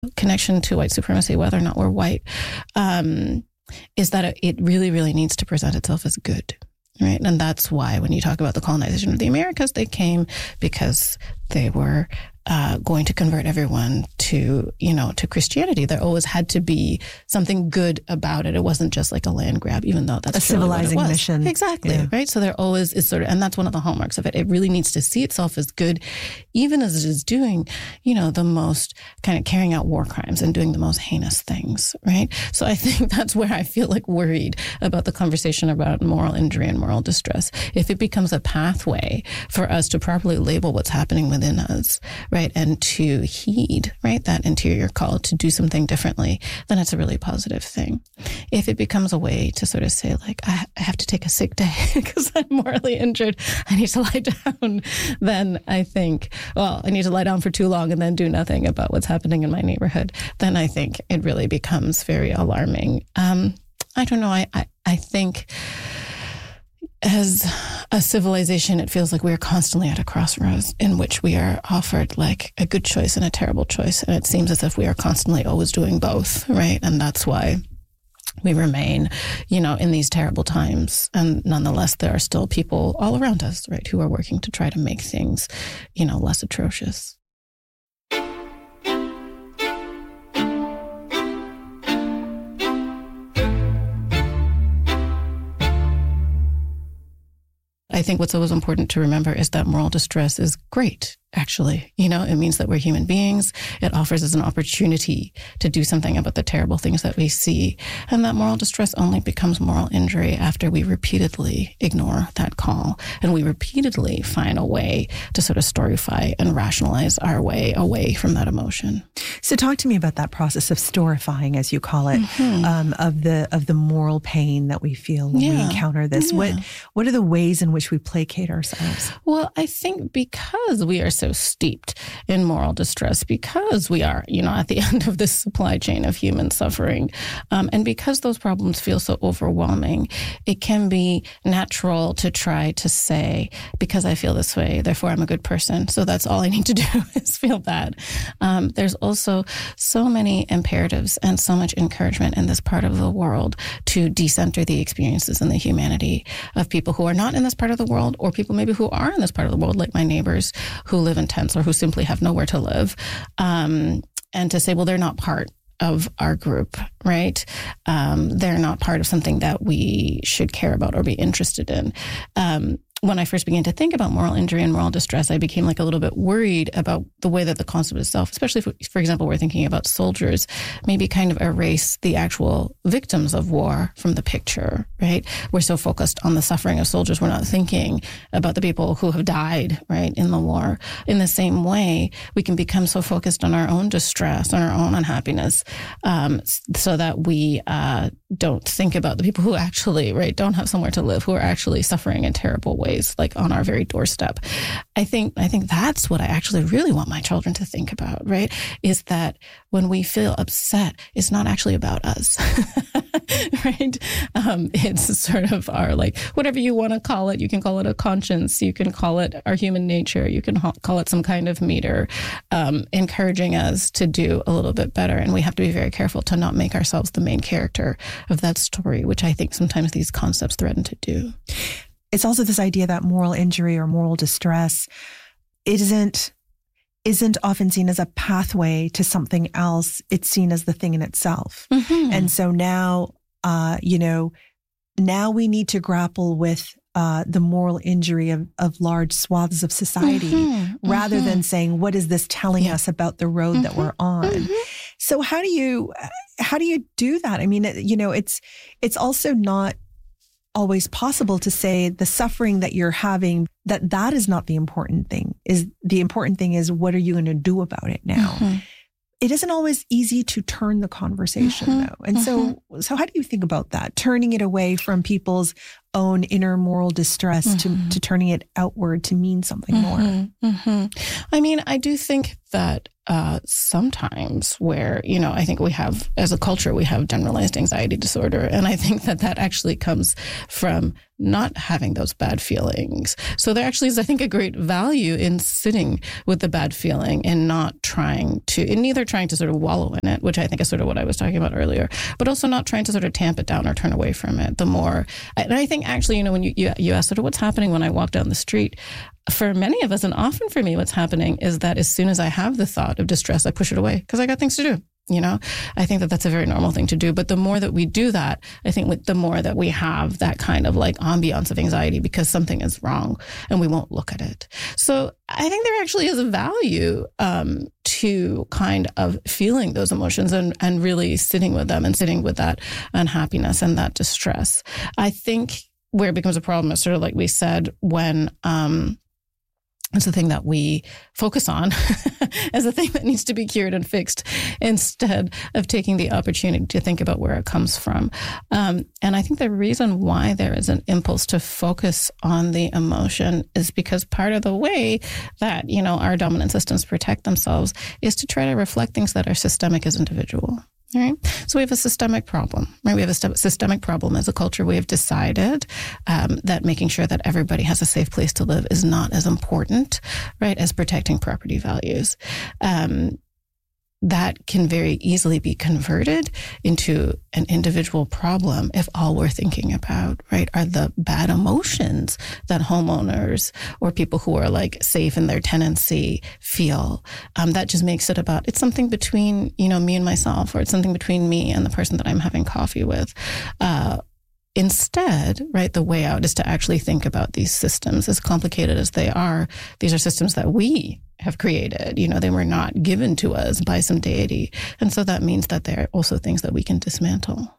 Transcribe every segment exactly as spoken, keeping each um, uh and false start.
connection to white supremacy, whether or not we're white, um, is that it really, really needs to present itself as good. Right. And that's why when you talk about the colonization of the Americas, they came because they were uh, going to convert everyone to, you know, to Christianity. There always had to be something good about it. It wasn't just like a land grab, even though that's a civilizing what it was. mission. Exactly. Yeah. Right. So there always is sort of, and that's one of the hallmarks of it. It really needs to see itself as good, even as it is doing, you know, the most kind of carrying out war crimes and doing the most heinous things. Right. So I think that's where I feel like worried about the conversation about moral injury and moral distress. If it becomes a pathway for us to properly label what's happening within us, right, and to heed, right, that interior call to do something differently, then it's a really positive thing. If it becomes a way to sort of say, like, I have to take a sick day because I'm morally injured, I need to lie down, then I think, well, I need to lie down for too long and then do nothing about what's happening in my neighborhood, then I think it really becomes very alarming. Um, I don't know. I, I, I think as a civilization, it feels like we are constantly at a crossroads in which we are offered like a good choice and a terrible choice. And it seems as if we are constantly always doing both, right? And that's why we remain, you know, in these terrible times. And nonetheless, there are still people all around us, right, who are working to try to make things, you know, less atrocious. I think what's always important to remember is that moral distress is great, actually. You know, it means that we're human beings. It offers us an opportunity to do something about the terrible things that we see. And that moral distress only becomes moral injury after we repeatedly ignore that call and we repeatedly find a way to sort of storify and rationalize our way away from that emotion. So talk to me about that process of storifying, as you call it, mm-hmm. um, of the of the moral pain that we feel when yeah. we encounter this. Yeah. What what are the ways in which we placate ourselves? Well, I think because we are so steeped in moral distress, because we are, you know, at the end of this supply chain of human suffering, um, and because those problems feel so overwhelming, it can be natural to try to say, because I feel this way, therefore I'm a good person. So that's all I need to do is feel bad. Um, there's also so many imperatives and so much encouragement in this part of the world to decenter the experiences and the humanity of people who are not in this part of the world, or people maybe who are in this part of the world, like my neighbors who live in tents or who simply have nowhere to live, um, and to say, well, they're not part of our group, right? Um, they're not part of something that we should care about or be interested in. Um, when I first began to think about moral injury and moral distress, I became like a little bit worried about the way that the concept itself, especially if, for example, we're thinking about soldiers, maybe kind of erase the actual victims of war from the picture, right? We're so focused on the suffering of soldiers, we're not thinking about the people who have died, right, in the war. In the same way, we can become so focused on our own distress, on our own unhappiness, um, so that we uh, don't think about the people who actually, right, don't have somewhere to live, who are actually suffering in terrible ways, like on our very doorstep. I think I think that's what I actually really want my children to think about, right? Is that when we feel upset, it's not actually about us, right? Um, it's sort of our, like, whatever you want to call it. You can call it a conscience. You can call it our human nature. You can ha- call it some kind of meter, um, encouraging us to do a little bit better. And we have to be very careful to not make ourselves the main character of that story, which I think sometimes these concepts threaten to do. It's also this idea that moral injury or moral distress isn't isn't often seen as a pathway to something else. It's seen as the thing in itself. Mm-hmm. And so now, uh, you know, now we need to grapple with uh, the moral injury of, of large swaths of society, mm-hmm. rather mm-hmm. than saying, what is this telling yeah. us about the road mm-hmm. that we're on? Mm-hmm. So how do you how do you do that? I mean, you know, it's it's also not always possible to say the suffering that you're having, that that is not the important thing. Is the important thing is, what are you going to do about it now? Mm-hmm. It isn't always easy to turn the conversation, mm-hmm. though. And mm-hmm. so, so how do you think about that? Turning it away from people's own inner moral distress mm-hmm. to, to turning it outward to mean something mm-hmm. more. Mm-hmm. I mean, I do think that uh, sometimes where, you know, I think we have, as a culture, we have generalized anxiety disorder. And I think that that actually comes from not having those bad feelings. So there actually is, I think, a great value in sitting with the bad feeling and not trying to, in neither trying to sort of wallow in it, which I think is sort of what I was talking about earlier, but also not trying to sort of tamp it down or turn away from it. The more, and I think actually, you know, when you, you, you asked sort of what's happening when I walk down the street, for many of us, and often for me, what's happening is that as soon as I have the thought of distress, I push it away because I got things to do. You know, I think that that's a very normal thing to do. But the more that we do that, I think the more that we have that kind of like ambiance of anxiety because something is wrong and we won't look at it. So I think there actually is a value um, to kind of feeling those emotions and, and really sitting with them and sitting with that unhappiness and that distress. I think where it becomes a problem is sort of like we said when um, it's the thing that we focus on as a thing that needs to be cured and fixed instead of taking the opportunity to think about where it comes from. Um, and I think the reason why there is an impulse to focus on the emotion is because part of the way that, you know, our dominant systems protect themselves is to try to reflect things that are systemic as individual. Right. So we have a systemic problem, right? We have a st- systemic problem as a culture. We have decided um, that making sure that everybody has a safe place to live is not as important, right, as protecting property values. Um, that can very easily be converted into an individual problem if all we're thinking about, right, are the bad emotions that homeowners or people who are like safe in their tenancy feel. Um, that just makes it about, it's something between, you know, me and myself, or it's something between me and the person that I'm having coffee with. Uh, Instead, right, the way out is to actually think about these systems, as complicated as they are. These are systems that we have created. You know, they were not given to us by some deity. And so that means that they're also things that we can dismantle.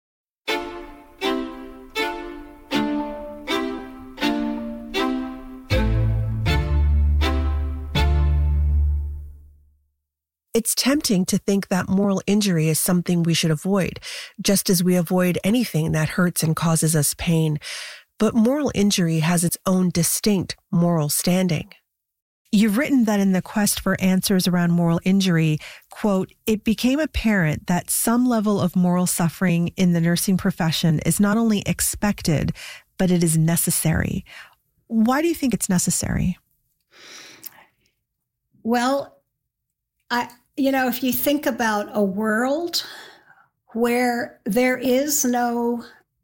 It's tempting to think that moral injury is something we should avoid, just as we avoid anything that hurts and causes us pain. But moral injury has its own distinct moral standing. You've written that in the quest for answers around moral injury, quote, it became apparent that some level of moral suffering in the nursing profession is not only expected, but it is necessary. Why do you think it's necessary? Well, I, you know, if you think about a world where there is no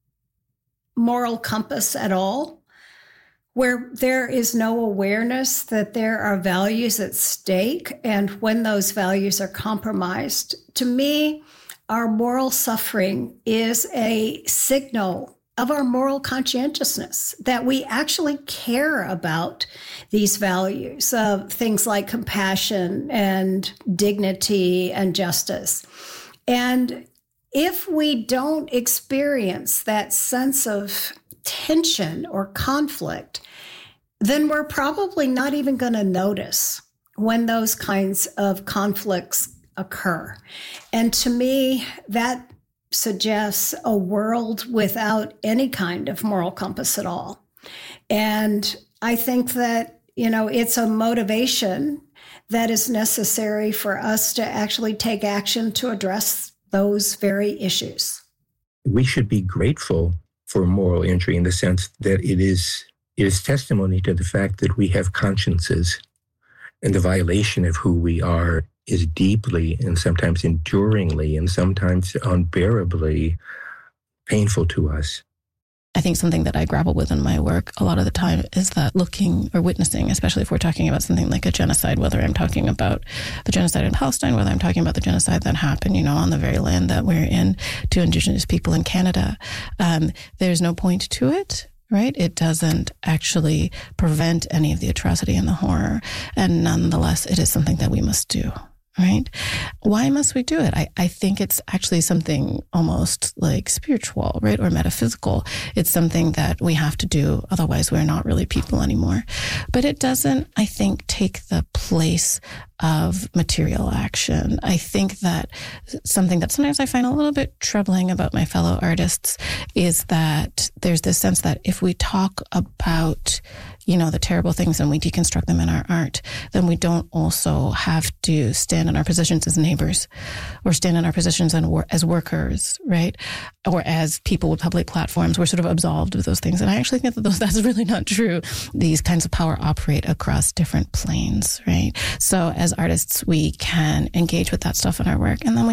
moral compass at all, where there is no awareness that there are values at stake, and when those values are compromised, to me, our moral suffering is a signal of our moral conscientiousness, that we actually care about these values of things like compassion and dignity and justice. And if we don't experience that sense of tension or conflict, then we're probably not even going to notice when those kinds of conflicts occur. And to me, that suggests a world without any kind of moral compass at all. And I think that, you know, it's a motivation that is necessary for us to actually take action to address those very issues. We should be grateful for moral injury in the sense that it is it is testimony to the fact that we have consciences, and the violation of who we are is deeply and sometimes enduringly and sometimes unbearably painful to us. I think something that I grapple with in my work a lot of the time is that looking or witnessing, especially if we're talking about something like a genocide, whether I'm talking about the genocide in Palestine, whether I'm talking about the genocide that happened, you know, on the very land that we're in to Indigenous people in Canada, um, there's no point to it. Right? It doesn't actually prevent any of the atrocity and the horror. And nonetheless, it is something that we must do. Right? Why must we do it? I, I think it's actually something almost like spiritual, right? Or metaphysical. It's something that we have to do. Otherwise, we're not really people anymore. But it doesn't, I think, take the place of material action. I think that something that sometimes I find a little bit troubling about my fellow artists is that there's this sense that if we talk about, you know, the terrible things and we deconstruct them in our art, then we don't also have to stand in our positions as neighbors or stand in our positions as workers, right? Or as people with public platforms. We're sort of absolved of those things. And I actually think that those, that's really not true. These kinds of power operate across different planes, right? So as artists, we can engage with that stuff in our work. And then we